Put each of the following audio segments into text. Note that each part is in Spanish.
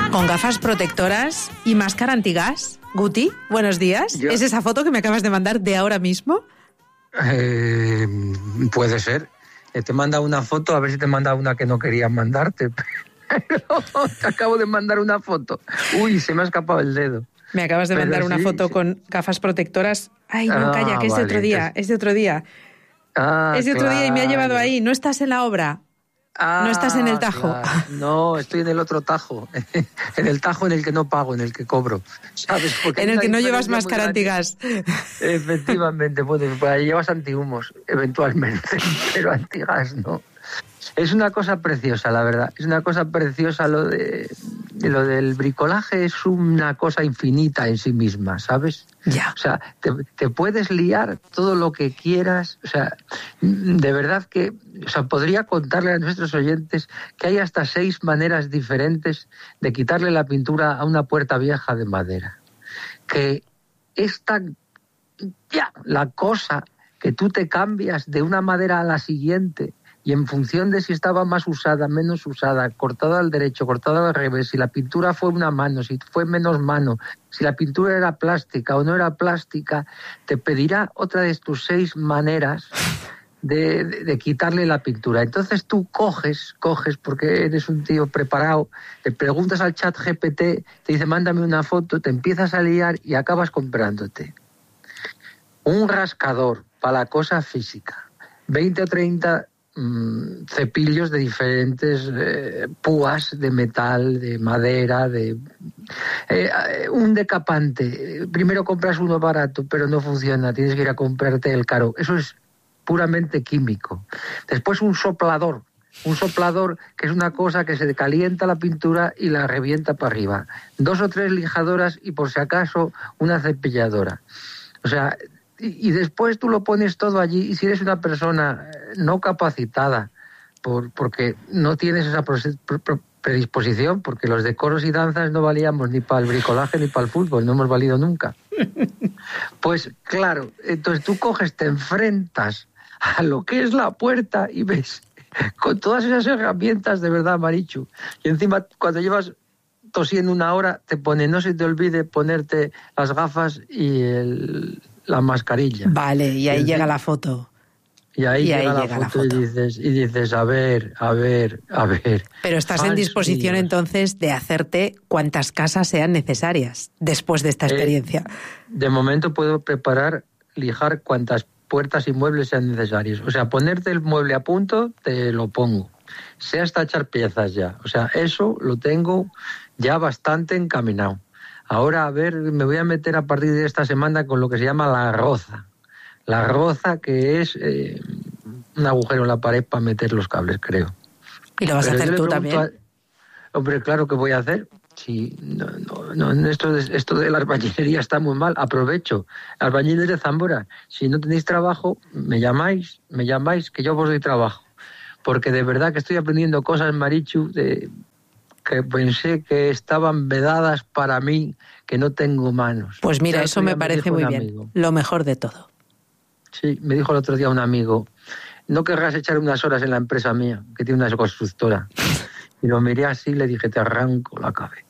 Con gafas protectoras y máscara antigas. Guti, buenos días. ¿Es esa foto que me acabas de mandar de ahora mismo? Puede ser. Te manda una foto, a ver si te manda una que no quería mandarte. Pero te acabo de mandar una foto. Uy, se me ha escapado el dedo. Me acabas de mandar una foto con gafas protectoras. Ay, no, calla, que es de otro día, entonces... es de otro día. Es de otro día y me ha llevado ahí. No estás en la obra. No estás en el Tajo. Claro. No, estoy en el otro Tajo. En el Tajo en el que no pago, en el que cobro. ¿Sabes? Porque en el que no llevas máscara antigas. Efectivamente, pues ahí llevas antihumos, eventualmente, pero antigas no. Es una cosa preciosa, la verdad. Es una cosa preciosa lo del bricolaje, es una cosa infinita en sí misma, ¿sabes? Ya. O sea, te puedes liar todo lo que quieras. O sea, de verdad que... O sea, podría contarle a nuestros oyentes que hay hasta 6 maneras diferentes de quitarle la pintura a una puerta vieja de madera. Que es tan... Ya, la cosa que tú te cambias de una madera a la siguiente... Y en función de si estaba más usada, menos usada, cortada al derecho, cortada al revés, si la pintura fue una mano, si fue menos mano, si la pintura era plástica o no era plástica, te pedirá otra de tus 6 maneras de quitarle la pintura. Entonces tú coges, porque eres un tío preparado, te preguntas al chat GPT, te dice mándame una foto, te empiezas a liar y acabas comprándote un rascador para la cosa física, 20 o 30 cepillos de diferentes púas de metal, de madera, un decapante. Primero compras uno barato, pero no funciona, tienes que ir a comprarte el caro. Eso es puramente químico. Después un soplador que es una cosa que se calienta la pintura y la revienta para arriba. 2 o 3 lijadoras y por si acaso una cepilladora. O sea... Y después tú lo pones todo allí y si eres una persona no capacitada porque no tienes esa predisposición, porque los de coros y danzas no valíamos ni para el bricolaje ni para el fútbol, no hemos valido nunca. Pues claro, entonces tú coges, te enfrentas a lo que es la puerta y ves con todas esas herramientas de verdad, Marichu. Y encima cuando llevas tosiendo 1 hora te pone, no se te olvide ponerte las gafas y la mascarilla. Vale, y ahí llega la foto. Y ahí llega la foto. Y dices, a ver. Pero estás en disposición entonces de hacerte cuantas casas sean necesarias después de esta experiencia. De momento puedo lijar cuantas puertas y muebles sean necesarios. O sea, ponerte el mueble a punto, te lo pongo. Sé hasta echar piezas ya. O sea, eso lo tengo ya bastante encaminado. Ahora, a ver, me voy a meter a partir de esta semana con lo que se llama la roza. La roza, que es un agujero en la pared para meter los cables, creo. ¿Y lo vas a hacer tú también? Hombre, claro que voy a hacer. Sí, no, esto de la albañilería está muy mal. Aprovecho. Albañiles de Zamora, si no tenéis trabajo, me llamáis, que yo os doy trabajo. Porque de verdad que estoy aprendiendo cosas, Marichu, que pensé que estaban vedadas para mí, que no tengo manos. Pues mira, eso me parece muy bien. Lo mejor de todo. Sí, me dijo el otro día un amigo, no querrás echar unas horas en la empresa mía, que tiene una constructora. Y lo miré así y le dije, te arranco la cabeza.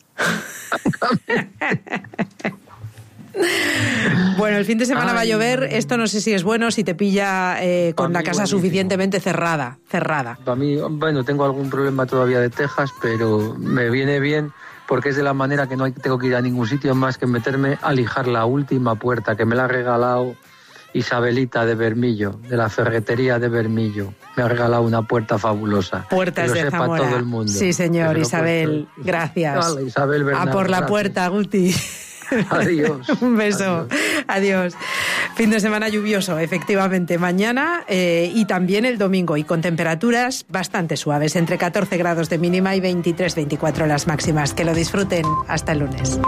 Bueno, el fin de semana va a llover. Esto no sé si es bueno, si te pilla con la casa suficientemente cerrada. Para mí, bueno, tengo algún problema todavía de tejas, pero me viene bien porque es de la manera que no tengo que ir a ningún sitio más que meterme a lijar la última puerta que me la ha regalado Isabelita de Bermillo, de la ferretería de Bermillo. Me ha regalado una puerta fabulosa. Puertas de Zamora. Todo el mundo. Sí, señor, Isabel. Gracias. Vale, Isabel Bernal, a por la puerta, Guti. Adiós. Un beso. Adiós. Fin de semana lluvioso, efectivamente, mañana y también el domingo, y con temperaturas bastante suaves, entre 14 grados de mínima y 23-24 las máximas. Que lo disfruten. Hasta el lunes.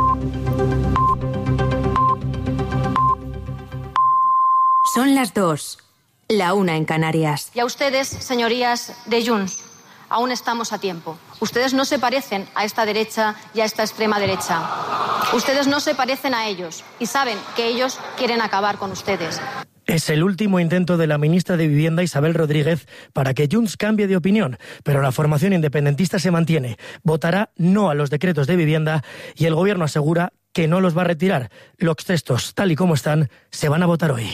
Son las 2, la 1 en Canarias. Y a ustedes, señorías de Junts, aún estamos a tiempo. Ustedes no se parecen a esta derecha y a esta extrema derecha. Ustedes no se parecen a ellos y saben que ellos quieren acabar con ustedes. Es el último intento de la ministra de Vivienda, Isabel Rodríguez, para que Junts cambie de opinión, pero la formación independentista se mantiene. Votará no a los decretos de vivienda y el Gobierno asegura que no los va a retirar. Los textos, tal y como están, se van a votar hoy.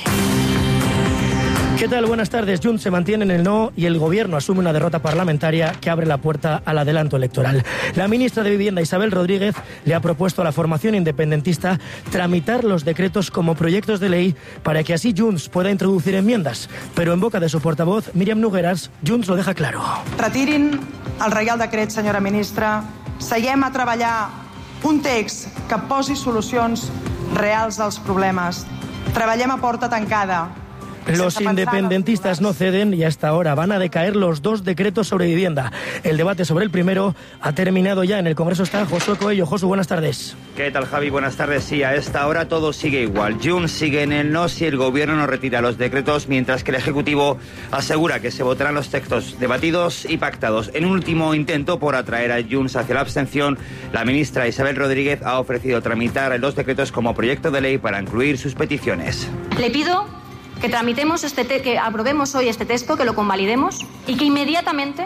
¿Qué tal? Buenas tardes. Junts se mantiene en el no y el Gobierno asume una derrota parlamentaria que abre la puerta al adelanto electoral. La ministra de Vivienda, Isabel Rodríguez, le ha propuesto a la formación independentista tramitar los decretos como proyectos de ley para que así Junts pueda introducir enmiendas. Pero en boca de su portavoz, Míriam Nogueras, Junts lo deja claro. Retirin el Reial Decret, senyora ministra. Seguem a treballar un text que posi solucions reals als problemes. Treballem a porta tancada. Los independentistas no ceden y hasta ahora van a decaer los dos decretos sobre vivienda. El debate sobre el primero ha terminado ya. En el Congreso está Josué Coello. Josu, buenas tardes. ¿Qué tal, Javi? Buenas tardes. Sí, a esta hora todo sigue igual. Junts sigue en el no si el Gobierno no retira los decretos, mientras que el Ejecutivo asegura que se votarán los textos debatidos y pactados. En un último intento por atraer a Junts hacia la abstención, la ministra Isabel Rodríguez ha ofrecido tramitar los decretos como proyecto de ley para incluir sus peticiones. Le pido que tramitemos que aprobemos hoy este texto, que lo convalidemos y que inmediatamente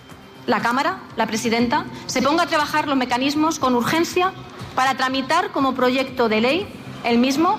la Cámara, la presidenta, se ponga a trabajar los mecanismos con urgencia para tramitar como proyecto de ley el mismo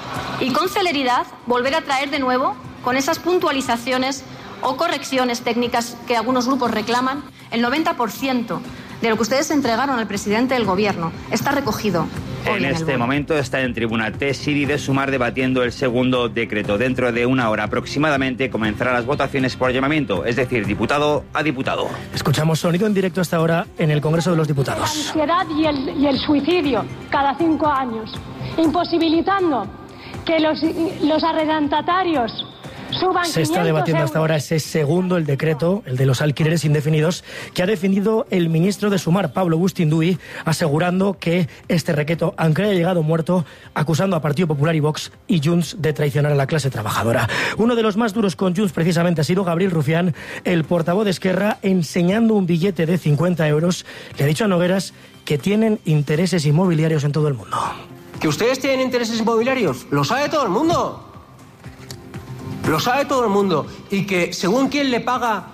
y con celeridad volver a traer de nuevo, con esas puntualizaciones o correcciones técnicas que algunos grupos reclaman, el 90% de lo que ustedes entregaron al presidente del Gobierno está recogido. En este momento está en tribuna Tessidi de Sumar debatiendo el segundo decreto. Dentro de una hora aproximadamente comenzarán las votaciones por llamamiento, es decir, diputado a diputado. Escuchamos sonido en directo hasta ahora en el Congreso de los Diputados. La ansiedad y el suicidio cada 5 años, imposibilitando que los arrendatarios suban. Se está debatiendo hasta ahora ese segundo, el decreto, el de los alquileres indefinidos, que ha definido el ministro de Sumar, Pablo Bustinduy, asegurando que este decreto, aunque haya llegado muerto, acusando a Partido Popular y Vox y Junts de traicionar a la clase trabajadora. Uno de los más duros con Junts precisamente ha sido Gabriel Rufián, el portavoz de Esquerra, enseñando un billete de 50 euros. Le ha dicho a Nogueras que tienen intereses inmobiliarios en todo el mundo. ¿Que ustedes tienen intereses inmobiliarios? Lo sabe todo el mundo. Lo sabe todo el mundo. Y que según quién le paga,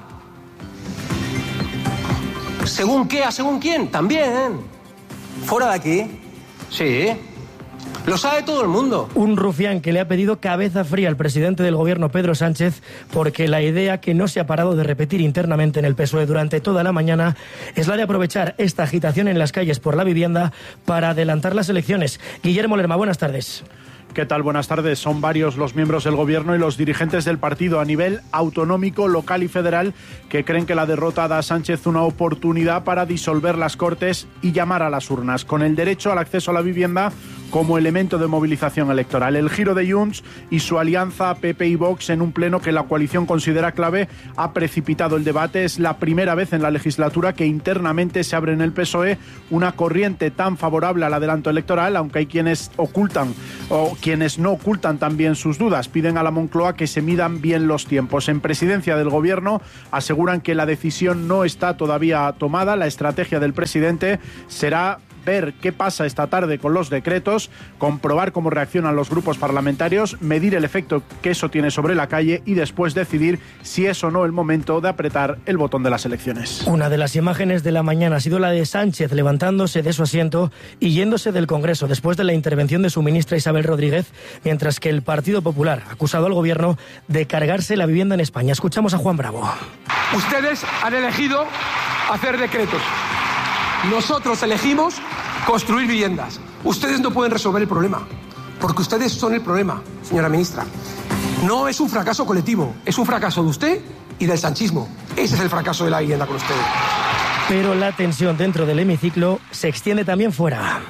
según qué, a según quién, también. Fuera de aquí. Sí. Lo sabe todo el mundo. Un rufián que le ha pedido cabeza fría al presidente del Gobierno, Pedro Sánchez, porque la idea que no se ha parado de repetir internamente en el PSOE durante toda la mañana es la de aprovechar esta agitación en las calles por la vivienda para adelantar las elecciones. Guillermo Lerma, buenas tardes. ¿Qué tal? Buenas tardes. Son varios los miembros del Gobierno y los dirigentes del partido a nivel autonómico, local y federal que creen que la derrota da a Sánchez una oportunidad para disolver las Cortes y llamar a las urnas, con el derecho al acceso a la vivienda como elemento de movilización electoral. El giro de Junts y su alianza PP y Vox en un pleno que la coalición considera clave ha precipitado el debate. Es la primera vez en la legislatura que internamente se abre en el PSOE una corriente tan favorable al adelanto electoral, aunque hay quienes ocultan o quienes no ocultan también sus dudas. Piden a la Moncloa que se midan bien los tiempos. En presidencia del Gobierno aseguran que la decisión no está todavía tomada. La estrategia del presidente será ver qué pasa esta tarde con los decretos, comprobar cómo reaccionan los grupos parlamentarios, medir el efecto que eso tiene sobre la calle y después decidir si es o no el momento de apretar el botón de las elecciones. Una de las imágenes de la mañana ha sido la de Sánchez levantándose de su asiento y yéndose del Congreso después de la intervención de su ministra Isabel Rodríguez, mientras que el Partido Popular ha acusado al Gobierno de cargarse la vivienda en España. Escuchamos a Juan Bravo. Ustedes han elegido hacer decretos. Nosotros elegimos construir viviendas. Ustedes no pueden resolver el problema, porque ustedes son el problema, señora ministra. No es un fracaso colectivo, es un fracaso de usted y del sanchismo. Ese es el fracaso de la vivienda con ustedes. Pero la tensión dentro del hemiciclo se extiende también fuera.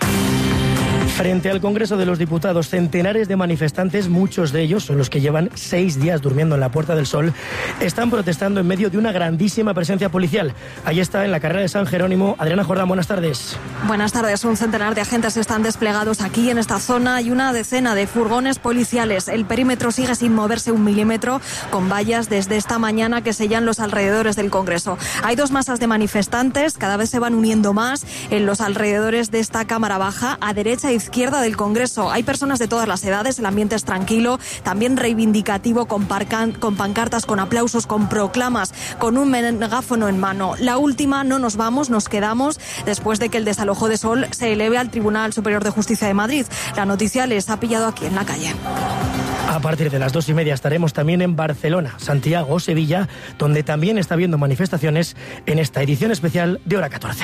Frente al Congreso de los Diputados, centenares de manifestantes, muchos de ellos son los que llevan 6 días durmiendo en la Puerta del Sol, están protestando en medio de una grandísima presencia policial. Ahí está, en la carrera de San Jerónimo. Adriana Jordán, buenas tardes. Buenas tardes. Un centenar de agentes están desplegados aquí en esta zona y una decena de furgones policiales. El perímetro sigue sin moverse un milímetro, con vallas desde esta mañana que sellan los alrededores del Congreso. Hay 2 masas de manifestantes, cada vez se van uniendo más en los alrededores de esta Cámara Baja, a derecha e izquierda izquierda del Congreso. Hay personas de todas las edades, el ambiente es tranquilo, también reivindicativo, con pancartas, con aplausos, con proclamas, con un megáfono en mano. La última, no nos vamos, nos quedamos, después de que el desalojo de Sol se eleve al Tribunal Superior de Justicia de Madrid. La noticia les ha pillado aquí en la calle. A partir de las 2:30 estaremos también en Barcelona, Santiago o Sevilla, donde también está habiendo manifestaciones en esta edición especial de Hora 14.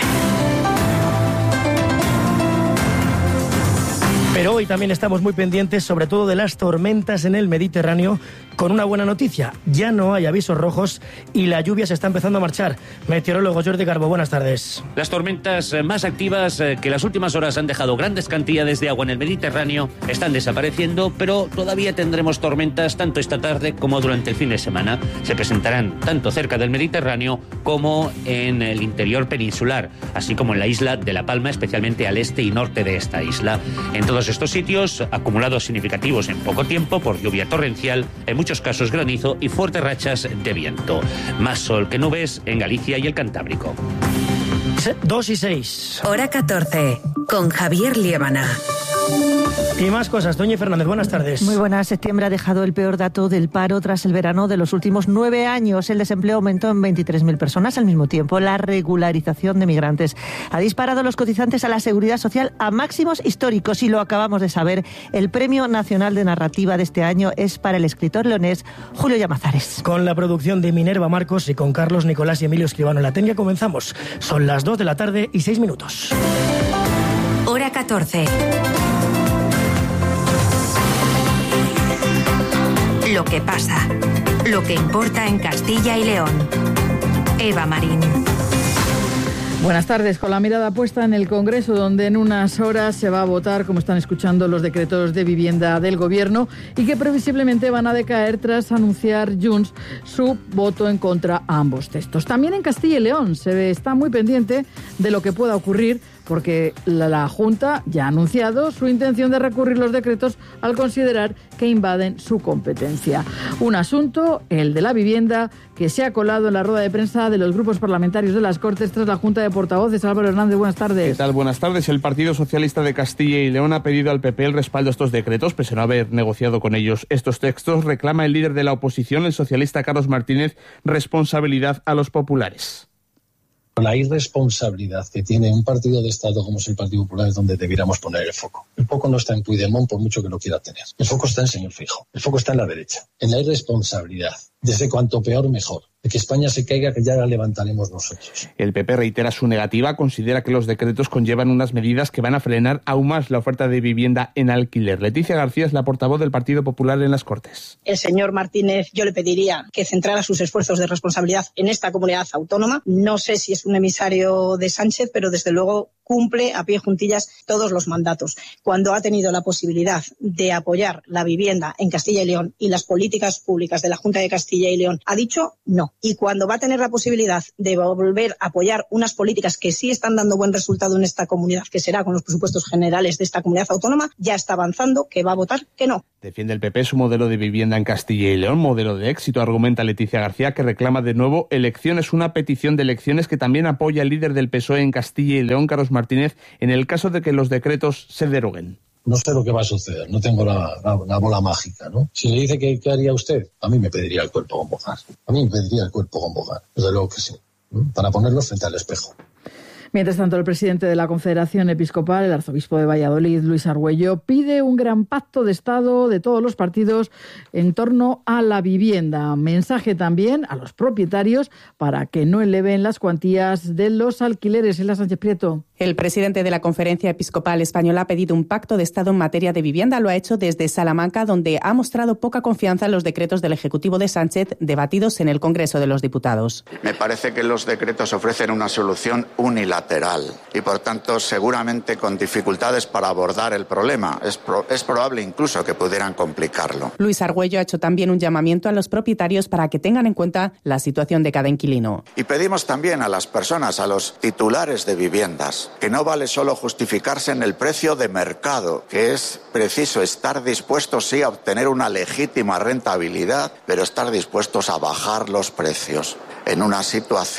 Pero hoy también estamos muy pendientes, sobre todo de las tormentas en el Mediterráneo, con una buena noticia. Ya no hay avisos rojos y la lluvia se está empezando a marchar. Meteorólogo Jordi Garbo, buenas tardes. Las tormentas más activas que las últimas horas han dejado grandes cantidades de agua en el Mediterráneo están desapareciendo, pero todavía tendremos tormentas tanto esta tarde como durante el fin de semana. Se presentarán tanto cerca del Mediterráneo como en el interior peninsular, así como en la isla de La Palma, especialmente al este y norte de esta isla. En todos estos sitios, acumulados significativos en poco tiempo por lluvia torrencial, en muchos casos granizo y fuertes rachas de viento. Más sol que nubes en Galicia y el Cantábrico. 2:06. Hora 14, con Javier Liébana. Y más cosas. Doña Fernández, buenas tardes. Muy buenas. Septiembre ha dejado el peor dato del paro tras el verano de los últimos 9 años. El desempleo aumentó en 23.000 personas al mismo tiempo. La regularización de migrantes ha disparado a los cotizantes a la Seguridad Social a máximos históricos y lo acabamos de saber. El Premio Nacional de Narrativa de este año es para el escritor leonés Julio Llamazares. Con la producción de Minerva Marcos y con Carlos Nicolás y Emilio Escribano en la técnica comenzamos. Son las 2 de la tarde y 6 minutos. Hora 14. Lo que pasa, lo que importa en Castilla y León. Eva Marín. Buenas tardes. Con la mirada puesta en el Congreso, donde en unas horas se va a votar, como están escuchando, los decretos de vivienda del Gobierno y que previsiblemente van a decaer tras anunciar Junts su voto en contra a ambos textos. También en Castilla y León se está muy pendiente de lo que pueda ocurrir, porque la Junta ya ha anunciado su intención de recurrir los decretos al considerar que invaden su competencia. Un asunto, el de la vivienda, que se ha colado en la rueda de prensa de los grupos parlamentarios de las Cortes tras la Junta de Portavoces. Álvaro Hernández, buenas tardes. ¿Qué tal? Buenas tardes. El Partido Socialista de Castilla y León ha pedido al PP el respaldo a estos decretos, pese a no haber negociado con ellos estos textos. Reclama el líder de la oposición, el socialista Carlos Martínez, responsabilidad a los populares. La irresponsabilidad que tiene un partido de Estado como es el Partido Popular es donde debiéramos poner el foco. El foco no está en Puigdemont, por mucho que lo quiera tener. El foco está en señor Feijóo. El foco está en la derecha, en la irresponsabilidad. Desde cuanto peor, mejor. De que España se caiga, que ya la levantaremos nosotros. El PP reitera su negativa, considera que los decretos conllevan unas medidas que van a frenar aún más la oferta de vivienda en alquiler. Leticia García es la portavoz del Partido Popular en las Cortes. El señor Martínez, yo le pediría que centrara sus esfuerzos de responsabilidad en esta comunidad autónoma. No sé si es un emisario de Sánchez, pero desde luego cumple a pie juntillas todos los mandatos. Cuando ha tenido la posibilidad de apoyar la vivienda en Castilla y León y las políticas públicas de la Junta de Castilla y León, ha dicho no. Y cuando va a tener la posibilidad de volver a apoyar unas políticas que sí están dando buen resultado en esta comunidad, que será con los presupuestos generales de esta comunidad autónoma, ya está avanzando que va a votar que no. Defiende el PP su modelo de vivienda en Castilla y León, modelo de éxito, argumenta Leticia García, que reclama de nuevo elecciones, una petición de elecciones que también apoya el líder del PSOE en Castilla y León, Carlos Martínez, en el caso de que los decretos se deroguen. No sé lo que va a suceder, no tengo la bola mágica, ¿no? Si le dice que ¿qué haría usted? A mí me pediría el cuerpo con Bogar. A mí me pediría el cuerpo con Bogar, desde luego que sí, ¿no? Para ponerlo frente al espejo. Mientras tanto, el presidente de la Confederación Episcopal, el arzobispo de Valladolid, Luis Argüello, pide un gran pacto de Estado de todos los partidos en torno a la vivienda. Mensaje también a los propietarios para que no eleven las cuantías de los alquileres. Ela Sánchez Prieto. El presidente de la Conferencia Episcopal Española ha pedido un pacto de Estado en materia de vivienda. Lo ha hecho desde Salamanca, donde ha mostrado poca confianza en los decretos del Ejecutivo de Sánchez debatidos en el Congreso de los Diputados. Me parece que los decretos ofrecen una solución unilateral y, por tanto, seguramente con dificultades para abordar el problema. Es probable incluso que pudieran complicarlo. Luis Argüello ha hecho también un llamamiento a los propietarios para que tengan en cuenta la situación de cada inquilino. Y pedimos también a las personas, a los titulares de viviendas, que no vale solo justificarse en el precio de mercado, que es preciso estar dispuestos, sí, a obtener una legítima rentabilidad, pero estar dispuestos a bajar los precios en una situación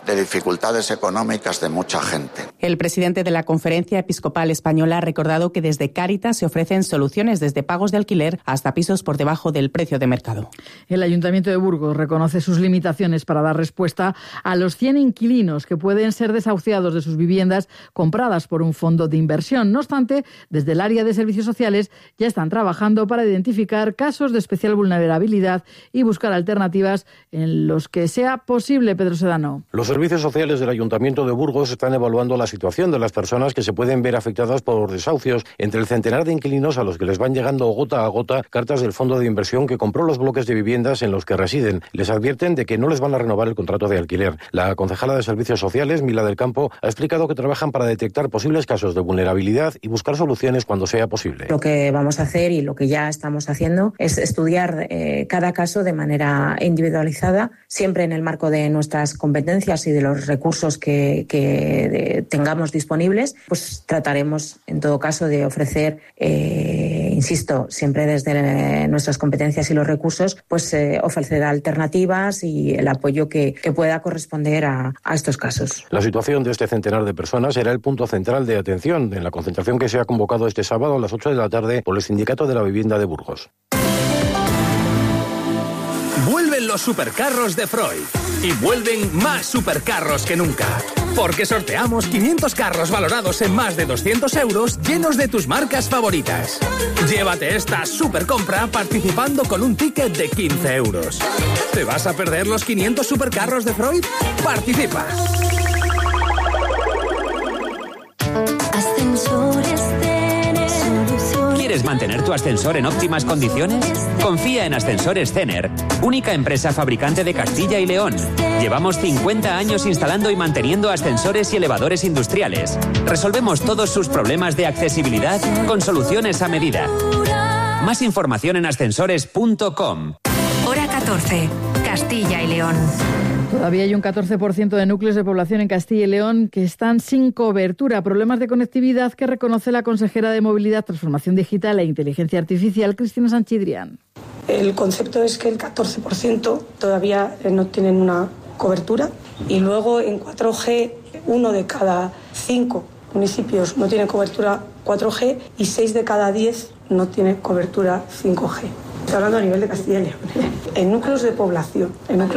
de dificultades económicas de mucha gente. El presidente de la Conferencia Episcopal Española ha recordado que desde Cáritas se ofrecen soluciones desde pagos de alquiler hasta pisos por debajo del precio de mercado. El Ayuntamiento de Burgos reconoce sus limitaciones para dar respuesta a los 100 inquilinos que pueden ser desahuciados de sus viviendas compradas por un fondo de inversión. No obstante, desde el área de servicios sociales ya están trabajando para identificar casos de especial vulnerabilidad y buscar alternativas en los que sea posible. Pedro Sedano. Los servicios sociales del Ayuntamiento de Burgos están evaluando la situación de las personas que se pueden ver afectadas por desahucios entre el centenar de inquilinos a los que les van llegando gota a gota cartas del fondo de inversión que compró los bloques de viviendas en los que residen. Les advierten de que no les van a renovar el contrato de alquiler. La concejala de Servicios Sociales, Mila del Campo, ha explicado que trabajan para detectar posibles casos de vulnerabilidad y buscar soluciones cuando sea posible. Lo que vamos a hacer y lo que ya estamos haciendo es estudiar cada caso de manera individualizada, siempre en el marco de nuestras competencias y de los recursos que tengamos disponibles. Pues trataremos en todo caso de ofrecer, insisto, siempre desde nuestras competencias y los recursos, pues ofrecer alternativas y el apoyo que pueda corresponder a estos casos. La situación de este centenar de personas será el punto central de atención en la concentración que se ha convocado este sábado a las 8 de la tarde por el Sindicato de la Vivienda de Burgos. Vuelven los supercarros de Freud y vuelven más supercarros que nunca. Porque sorteamos 500 carros valorados en más de 200 euros llenos de tus marcas favoritas. Llévate esta supercompra participando con un ticket de 15 euros. ¿Te vas a perder los 500 supercarros de Freud? ¡Participa! ¿Quieres mantener tu ascensor en óptimas condiciones? Confía en Ascensores Cener, única empresa fabricante de Castilla y León. Llevamos 50 años instalando y manteniendo ascensores y elevadores industriales. Resolvemos todos sus problemas de accesibilidad con soluciones a medida. Más información en ascensores.com. Hora 14, Castilla y León. Todavía hay un 14% de núcleos de población en Castilla y León que están sin cobertura. Problemas de conectividad que reconoce la consejera de Movilidad, Transformación Digital e Inteligencia Artificial, Cristina Sanchidrián. El concepto es que el 14% todavía no tienen una cobertura y luego en 4G 1 de cada 5 municipios no tiene cobertura 4G y 6 de cada 10 no tiene cobertura 5G. Estoy hablando a nivel de Castilla y León. En núcleos de población,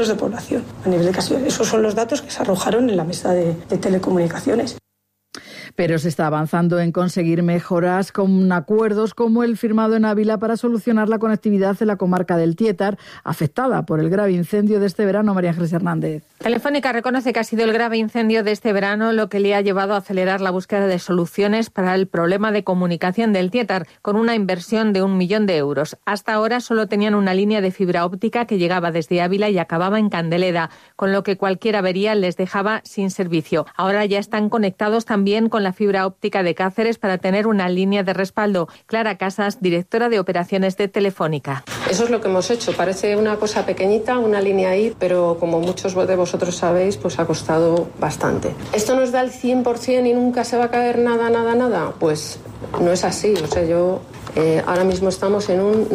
a nivel de Castilla y León. Esos son los datos que se arrojaron en la mesa de telecomunicaciones. Pero se está avanzando en conseguir mejoras con acuerdos como el firmado en Ávila para solucionar la conectividad en la comarca del Tietar, afectada por el grave incendio de este verano. María Ángeles Hernández. Telefónica reconoce que ha sido el grave incendio de este verano lo que le ha llevado a acelerar la búsqueda de soluciones para el problema de comunicación del Tietar, con una inversión de 1 millón de euros. Hasta ahora solo tenían una línea de fibra óptica que llegaba desde Ávila y acababa en Candeleda, con lo que cualquier avería les dejaba sin servicio. Ahora ya están conectados también con la fibra óptica de Cáceres para tener una línea de respaldo. Clara Casas, directora de operaciones de Telefónica. Eso es lo que hemos hecho. Parece una cosa pequeñita, una línea ahí, pero como muchos de vosotros sabéis, pues ha costado bastante. ¿Esto nos da el 100% y nunca se va a caer nada? Pues no es así. O sea, ahora mismo estamos en un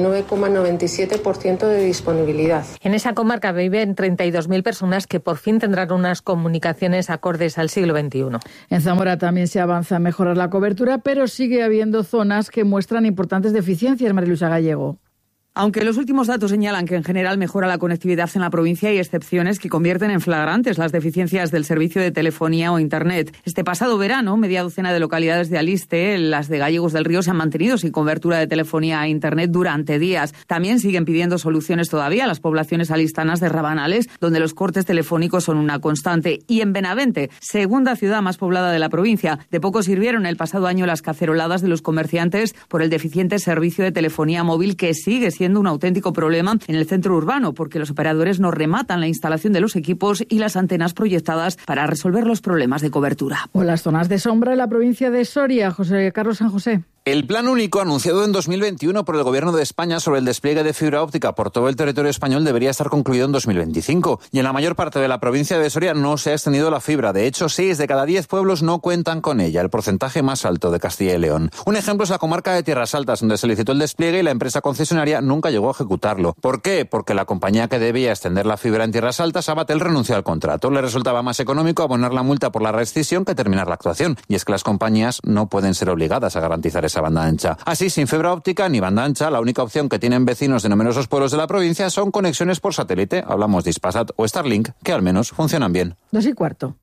99,97% de disponibilidad. En esa comarca viven 32.000 personas que por fin tendrán unas comunicaciones acordes al siglo XXI. En Zamora también se avanza en mejorar la cobertura, pero sigue habiendo zonas que muestran importantes deficiencias. María Luisa Gallego. Aunque los últimos datos señalan que en general mejora la conectividad en la provincia, hay excepciones que convierten en flagrantes las deficiencias del servicio de telefonía o Internet. Este pasado verano, media docena de localidades de Aliste, las de Gallegos del Río, se han mantenido sin cobertura de telefonía e Internet durante días. También siguen pidiendo soluciones todavía las poblaciones alistanas de Rabanales, donde los cortes telefónicos son una constante. Y en Benavente, segunda ciudad más poblada de la provincia, de poco sirvieron el pasado año las caceroladas de los comerciantes por el deficiente servicio de telefonía móvil que sigue siendo un auténtico problema en el centro urbano, porque los operadores no rematan la instalación de los equipos y las antenas proyectadas para resolver los problemas de cobertura. O las zonas de sombra en la provincia de Soria. José Carlos San José. El plan único anunciado en 2021 por el Gobierno de España sobre el despliegue de fibra óptica por todo el territorio español debería estar concluido en 2025. Y en la mayor parte de la provincia de Soria no se ha extendido la fibra. De hecho, 6 de cada 10 pueblos no cuentan con ella, el porcentaje más alto de Castilla y León. Un ejemplo es la comarca de Tierras Altas, donde se licitó el despliegue y la empresa concesionaria nunca llegó a ejecutarlo. ¿Por qué? Porque la compañía que debía extender la fibra en Tierras Altas, Abatel, renunció al contrato. Le resultaba más económico abonar la multa por la rescisión que terminar la actuación. Y es que las compañías no pueden ser obligadas a garantizar esa banda ancha. Así, sin fibra óptica ni banda ancha, la única opción que tienen vecinos de numerosos pueblos de la provincia son conexiones por satélite. Hablamos de Hispasat o Starlink, que al menos funcionan bien. 2:15.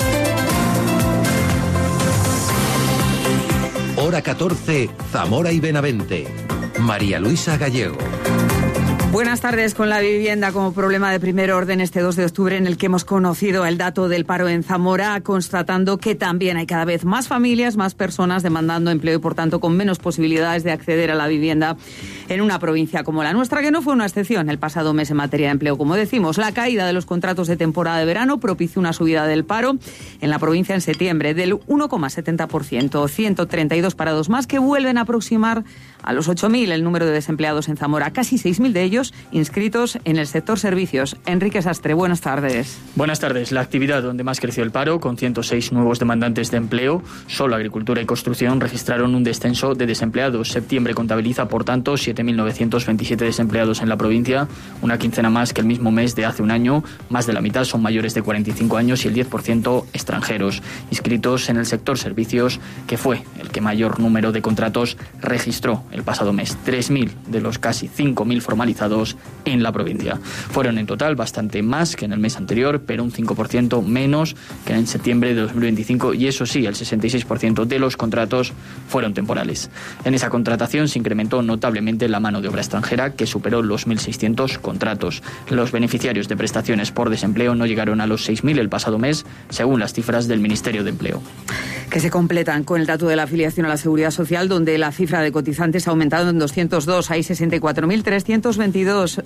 Hora 14, Zamora y Benavente. María Luisa Gallego. Buenas tardes. Con la vivienda como problema de primer orden este 2 de octubre en el que hemos conocido el dato del paro en Zamora, constatando que también hay cada vez más familias, más personas demandando empleo y por tanto con menos posibilidades de acceder a la vivienda en una provincia como la nuestra, que no fue una excepción el pasado mes en materia de empleo. Como decimos, la caída de los contratos de temporada de verano propició una subida del paro en la provincia en septiembre del 1,70%, 132 parados más que vuelven a aproximar a los 8.000 el número de desempleados en Zamora, casi 6.000 de ellos inscritos en el sector servicios. Enrique Sastre, buenas tardes. Buenas tardes. La actividad donde más creció el paro, con 106 nuevos demandantes de empleo, solo agricultura y construcción registraron un descenso de desempleados. Septiembre contabiliza, por tanto, 7.927 desempleados en la provincia, una quincena más que el mismo mes de hace un año. Más de la mitad son mayores de 45 años y el 10% extranjeros, inscritos en el sector servicios, que fue el que mayor número de contratos registró el pasado mes. 3.000 de los casi 5.000 formalizados en la provincia. Fueron en total bastante más que en el mes anterior, pero un 5% menos que en septiembre de 2025, y eso sí, el 66% de los contratos fueron temporales. En esa contratación se incrementó notablemente la mano de obra extranjera, que superó los 1.600 contratos. Los beneficiarios de prestaciones por desempleo no llegaron a los 6.000 el pasado mes, según las cifras del Ministerio de Empleo. Que se completan con el dato de la afiliación a la Seguridad Social, donde la cifra de cotizantes ha aumentado en 202. Hay 64.322,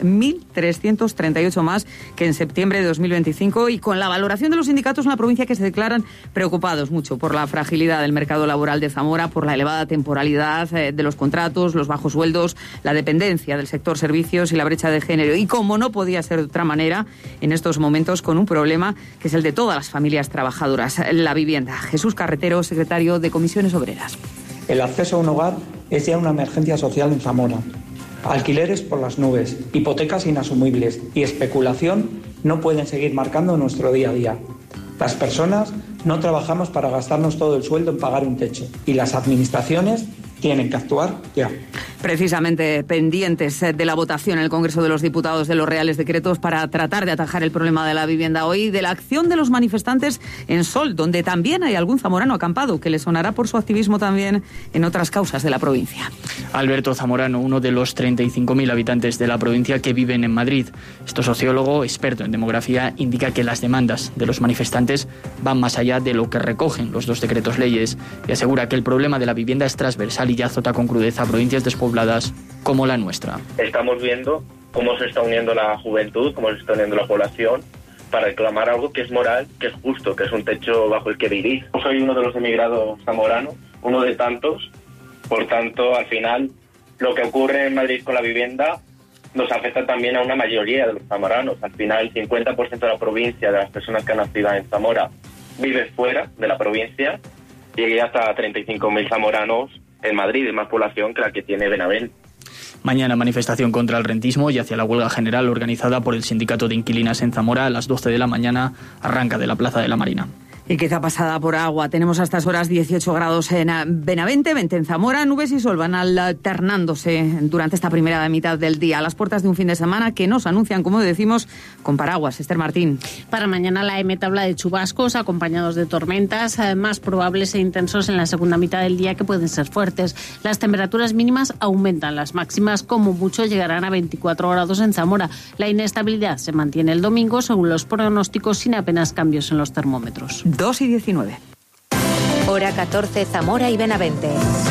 1.338 más que en septiembre de 2025, y con la valoración de los sindicatos en la provincia, que se declaran preocupados mucho por la fragilidad del mercado laboral de Zamora, por la elevada temporalidad de los contratos, los bajos sueldos, la dependencia del sector servicios y la brecha de género. Y como no podía ser de otra manera, en estos momentos con un problema que es el de todas las familias trabajadoras, la vivienda. Jesús Carretero, secretario de Comisiones Obreras. El acceso a un hogar es ya una emergencia social en Zamora. Alquileres por las nubes, hipotecas inasumibles y especulación no pueden seguir marcando nuestro día a día. Las personas no trabajamos para gastarnos todo el sueldo en pagar un techo, y las administraciones tienen que actuar ya. Precisamente pendientes de la votación en el Congreso de los Diputados de los Reales Decretos para tratar de atajar el problema de la vivienda hoy, de la acción de los manifestantes en Sol, donde también hay algún zamorano acampado que le sonará por su activismo también en otras causas de la provincia. Alberto Zamorano, uno de los 35.000 habitantes de la provincia que viven en Madrid. Este sociólogo, experto en demografía, indica que las demandas de los manifestantes van más allá de lo que recogen los 2 decretos leyes, y asegura que el problema de la vivienda es transversal y ya azota con crudeza a provincias despobladas como la nuestra. Estamos viendo cómo se está uniendo la juventud, cómo se está uniendo la población para reclamar algo que es moral, que es justo, que es un techo bajo el que vivir. Soy uno de los emigrados zamoranos, uno de tantos. Por tanto, al final, lo que ocurre en Madrid con la vivienda nos afecta también a una mayoría de los zamoranos. Al final, el 50% de la provincia, de las personas que han nacido en Zamora, vive fuera de la provincia, y hay hasta 35.000 zamoranos en Madrid, es más población que la que tiene Benavente. Mañana manifestación contra el rentismo y hacia la huelga general organizada por el Sindicato de Inquilinas en Zamora. A las 12 de la mañana arranca de la Plaza de la Marina. Y quizá pasada por agua. Tenemos a estas horas 18 grados en Benavente, 20 en Zamora. Nubes y sol van alternándose durante esta primera mitad del día, a las puertas de un fin de semana que nos anuncian, como decimos, con paraguas. Esther Martín. Para mañana la EMET habla de chubascos acompañados de tormentas, más probables e intensos en la segunda mitad del día, que pueden ser fuertes. Las temperaturas mínimas aumentan, las máximas como mucho llegarán a 24 grados en Zamora. La inestabilidad se mantiene el domingo, según los pronósticos, sin apenas cambios en los termómetros. 2:19. Hora 14, Zamora y Benavente.